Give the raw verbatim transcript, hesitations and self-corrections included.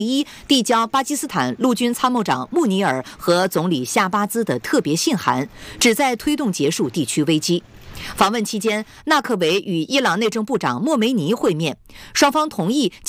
一递交巴基斯坦陆军参谋长穆尼尔和总理夏巴兹的特别信函，旨在推动结束地区危机。访问期间，纳克维与伊朗内政部长莫梅尼会面，双方同意将